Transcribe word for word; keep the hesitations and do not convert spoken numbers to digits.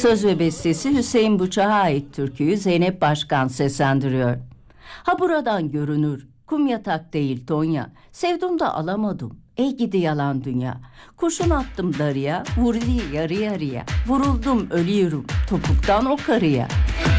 Söz ve bestesi Hüseyin Buçak'a ait türküyü Zeynep Başkan seslendiriyor. Ha buradan görünür, kum yatak değil Tonya, sevdum da alamadım, ey gidi yalan dünya. Kurşun attım darıya, vurdu yarı yarıya, vuruldum ölüyorum, topuktan o karıya.